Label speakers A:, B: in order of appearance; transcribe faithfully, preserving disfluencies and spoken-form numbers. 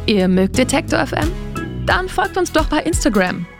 A: Ihr mögt Detektor F M? Dann folgt uns doch bei Instagram.